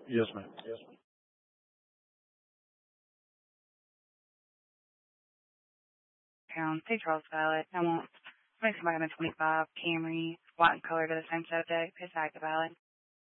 Yes, ma'am. Yes, ma'am. Pound, St. Charles Violet. I want 2025 Camry, white in color to the same subject. It's active Violet.